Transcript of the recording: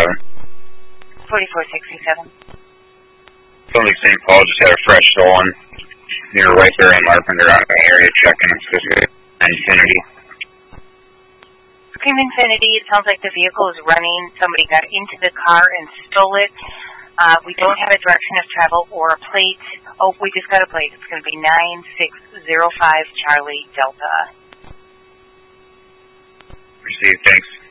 4467. Sounds like St. Paul just had a fresh stolen near right there in Larpenteur area checking. It's supposed to be Infinity. Scream Infinity, it sounds like the vehicle is running. Somebody got into the car and stole it. We don't have a direction of travel or a plate. Oh, we just got a plate. It's going to be 9605 Charlie Delta. Received, thanks.